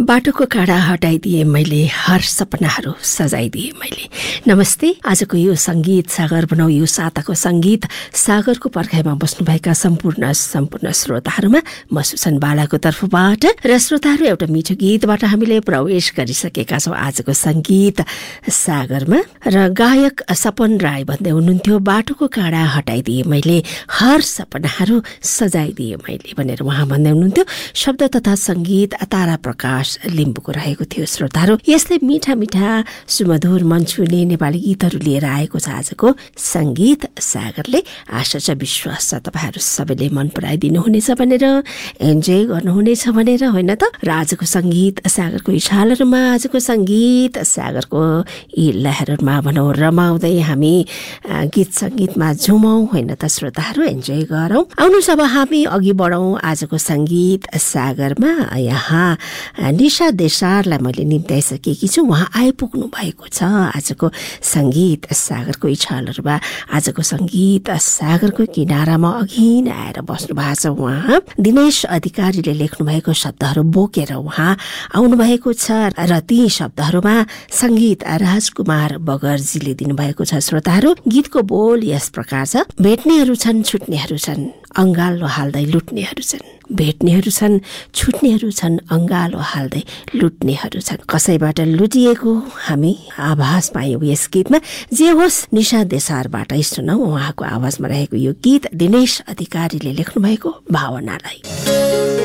बाटोको काँडा हटाइदिए मैले, हर सपनाहरू सजाइदिए मैले। नमस्ते, आजको यो संगीत सागर बनाऊ यो साताको संगीत सागरको पर्खाइमा बस्नुभएका सम्पूर्ण श्रोताहरूमा म सुसन बालाको तर्फबाट र श्रोताहरू एउटा मिठो गीतबाट हामीले प्रवेश गरिसकेका छौँ आजको संगीत सागरमा। र गायक सपन राई भन्दै हुनुहुन्थ्यो, बाटोको काँडा हटाइदिए मैले, हर सपनाहरू सजाइदिए मैले भनेर उहाँ भन्दै हुनुहुन्थ्यो। शब्द तथा संगीत तारा प्रकाश लिम्बुको रहेको थियो। श्रोताहरू, यस्तै मिठा मिठा सुमधुर मन छुने नेपाली गीतहरू लिएर आएको छ आजको संगीत सागरले। आशा छ, विश्वास छ तपाईँहरू सबैले मन पराइदिनु हुनेछ भनेर, इन्जोय गर्नुहुनेछ भनेर, होइन त? र आजको संगीत सागरको यी छालहरूमा, आजको संगीत सागरको यी लहरहरूमा भनौँ रमाउँदै हामी गीत संगीतमा झुमौँ, होइन त श्रोताहरू? इन्जोय गरौँ। आउनुहोस् अब हामी अघि बढौँ आजको संगीत सागरमा। यहाँ निशा देसारलाई मैले निम्त्याइसकेकी छु, उहाँ आइपुग्नु भएको छ आजको संगीत सागरको इच्छाहरूमा। आजको संगीत सागरको किनारामा अघि नै आएर बस्नु भएको छ उहाँ। दिनेश अधिकारीले लेख्नु भएको शब्दहरू बोकेर उहाँ आउनुभएको छ र ती शब्दहरूमा संगीत राजकुमार बगरजीले दिनुभएको छ। श्रोताहरू, गीतको बोल यस प्रकार छ। भेट्नेहरू छन्, छुट्नेहरू छन्, अङ्गालो हाल्दै लुट्नेहरू छन्। भेट्नेहरू छन्, छुट्नेहरू छन्, अङ्गालो हाल्दै लुट्नेहरू छन्। कसैबाट लुटिएको हामी आभास पायौँ यस गीतमा। जे होस्, निशा देसारबाट सुनौ उहाँको आवाजमा रहेको यो गीत, दिनेश अधिकारीले लेख्नु भएको भावनालाई।